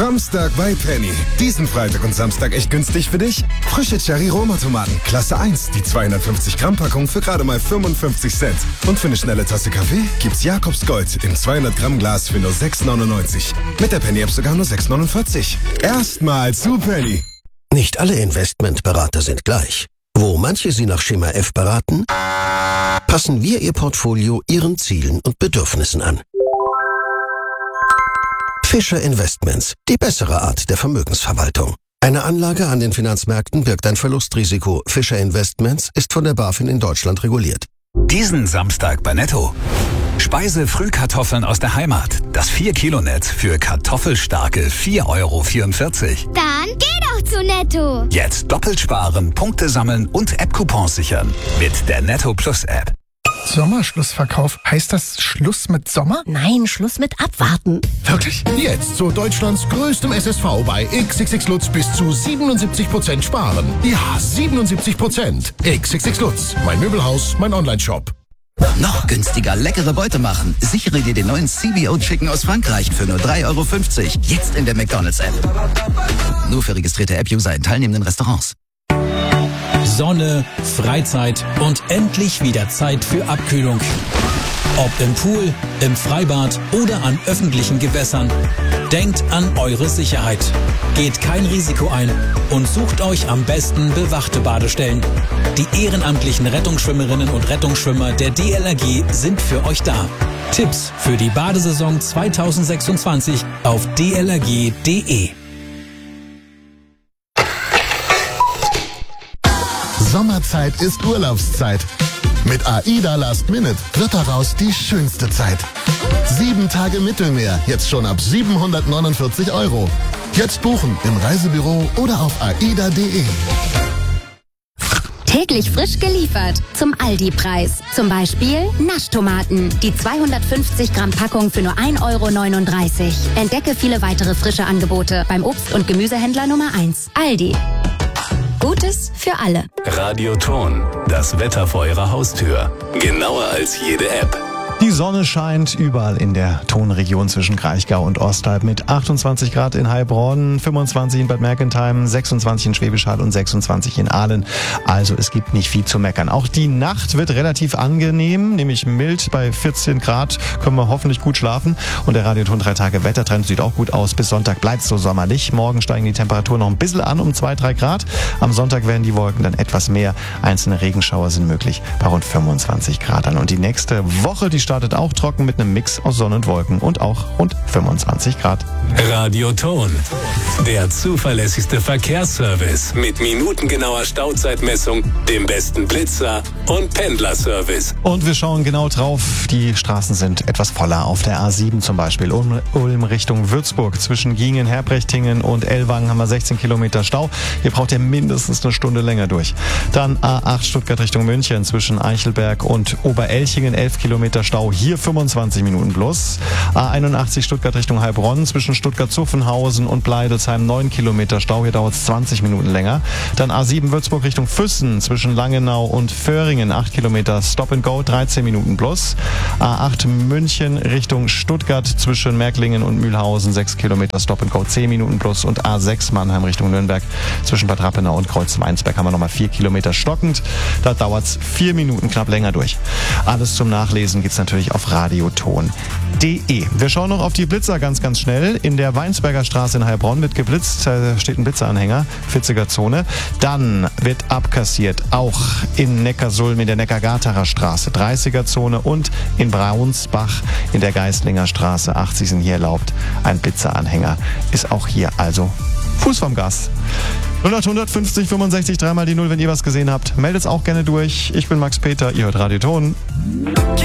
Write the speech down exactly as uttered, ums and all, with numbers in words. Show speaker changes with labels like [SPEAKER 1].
[SPEAKER 1] Samstag bei Penny. Diesen Freitag und Samstag echt günstig für dich? Frische Cherry-Roma-Tomaten, Klasse eins, die zweihundertfünfzig Gramm Packung für gerade mal fünfundfünfzig Cent. Und für eine schnelle Tasse Kaffee gibt's Jakobs Gold im zweihundert Gramm Glas für nur sechs neunundneunzig. Mit der Penny-App sogar nur sechs neunundvierzig. Erstmal zu Penny.
[SPEAKER 2] Nicht alle Investmentberater sind gleich. Wo manche Sie nach Schema F beraten, passen wir Ihr Portfolio Ihren Zielen und Bedürfnissen an. Fischer Investments, die bessere Art der Vermögensverwaltung. Eine Anlage an den Finanzmärkten birgt ein Verlustrisiko. Fischer Investments ist von der BaFin in Deutschland reguliert.
[SPEAKER 3] Diesen Samstag bei Netto. Speise-Frühkartoffeln aus der Heimat. Das vier Kilo Netz für kartoffelstarke vier Euro vierundvierzig.
[SPEAKER 4] Dann geh doch zu Netto.
[SPEAKER 3] Jetzt doppelt sparen, Punkte sammeln und App-Coupons sichern. Mit der Netto Plus App.
[SPEAKER 5] Sommerschlussverkauf. Heißt das Schluss mit Sommer?
[SPEAKER 6] Nein, Schluss mit Abwarten.
[SPEAKER 5] Wirklich?
[SPEAKER 7] Jetzt zu Deutschlands größtem S S V bei X X X Lutz bis zu siebenundsiebzig Prozent sparen. Ja, siebenundsiebzig Prozent. X X X Lutz. Mein Möbelhaus, mein Onlineshop.
[SPEAKER 8] Noch günstiger leckere Beute machen. Sichere dir den neuen C B O Chicken aus Frankreich für nur drei Euro fünfzig. Jetzt in der McDonald's-App. Nur für registrierte App-User in teilnehmenden Restaurants.
[SPEAKER 9] Sonne, Freizeit und endlich wieder Zeit für Abkühlung. Ob im Pool, im Freibad oder an öffentlichen Gewässern. Denkt an eure Sicherheit. Geht kein Risiko ein und sucht euch am besten bewachte Badestellen. Die ehrenamtlichen Rettungsschwimmerinnen und Rettungsschwimmer der D L R G sind für euch da. Tipps für die Badesaison zweitausendsechsundzwanzig auf d l r g punkt d e.
[SPEAKER 7] Sommerzeit ist Urlaubszeit. Mit AIDA Last Minute wird daraus die schönste Zeit. Sieben Tage Mittelmeer, jetzt schon ab siebenhundertneunundvierzig Euro. Jetzt buchen im Reisebüro oder auf aida punkt de.
[SPEAKER 6] Täglich frisch geliefert. Zum Aldi-Preis. Zum Beispiel Naschtomaten. Die zweihundertfünfzig Gramm Packung für nur ein Euro neununddreißig. Entdecke viele weitere frische Angebote beim Obst- und Gemüsehändler Nummer eins. Aldi. Gutes für alle.
[SPEAKER 3] Radioton, das Wetter vor Ihrer Haustür. Genauer als jede App.
[SPEAKER 10] Die Sonne scheint überall in der Tonregion zwischen Kraichgau und Ostalb mit achtundzwanzig Grad in Heilbronn, fünfundzwanzig in Bad Mergentheim, sechsundzwanzig in Schwäbisch Hall und sechsundzwanzig in Aalen. Also es gibt nicht viel zu meckern. Auch die Nacht wird relativ angenehm, nämlich mild. Bei vierzehn Grad können wir hoffentlich gut schlafen. Und der Radioton drei Tage Wettertrend sieht auch gut aus. Bis Sonntag bleibt es so sommerlich. Morgen steigen die Temperaturen noch ein bisschen an um zwei, drei Grad. Am Sonntag werden die Wolken dann etwas mehr. Einzelne Regenschauer sind möglich bei rund fünfundzwanzig Grad an. Und die nächste Woche, die startet auch trocken mit einem Mix aus Sonne und Wolken und auch rund fünfundzwanzig Grad.
[SPEAKER 3] Radioton, der zuverlässigste Verkehrsservice mit minutengenauer Stauzeitmessung, dem besten Blitzer und Pendlerservice.
[SPEAKER 10] Und wir schauen genau drauf. Die Straßen sind etwas voller. Auf der A sieben zum Beispiel. Ulm, Ulm Richtung Würzburg. Zwischen Giengen, Herbrechtingen und Ellwangen haben wir sechzehn Kilometer Stau. Hier braucht ihr mindestens eine Stunde länger durch. Dann A acht Stuttgart Richtung München. Zwischen Eichelberg und Oberelchingen elf Kilometer Stau. Hier fünfundzwanzig Minuten plus. A einundachtzig Stuttgart Richtung Heilbronn. Zwischen Stuttgart-Zuffenhausen und Bleidelsheim neun Kilometer Stau. Hier dauert es zwanzig Minuten länger. Dann A sieben Würzburg Richtung Füssen. Zwischen Langenau und Föhringen acht Kilometer Stop and Go. dreizehn Minuten plus. A acht München Richtung Stuttgart. Zwischen Märklingen und Mühlhausen sechs Kilometer Stop and Go. zehn Minuten plus. Und A sechs Mannheim Richtung Nürnberg. Zwischen Bad Rappenau und Kreuz-Weinsberg haben wir nochmal vier Kilometer stockend. Da dauert es vier Minuten knapp länger durch. Alles zum Nachlesen gibt's natürlich auf radioton punkt de. Wir schauen noch auf die Blitzer ganz, ganz schnell. In der Weinsberger Straße in Heilbronn wird geblitzt. Da steht ein Blitzeranhänger, vierziger Zone. Dann wird abkassiert, auch in Neckarsulm in der Neckargartacher Straße, dreißiger Zone. Und in Braunsbach in der Geistlinger Straße, achtzig sind hier erlaubt. Ein Blitzeranhänger ist auch hier also Fuß vom Gas. null acht hundertfünfzig fünfundsechzig, dreimal die Null, wenn ihr was gesehen habt. Meldet's auch gerne durch. Ich bin Max Peter, ihr hört Radioton.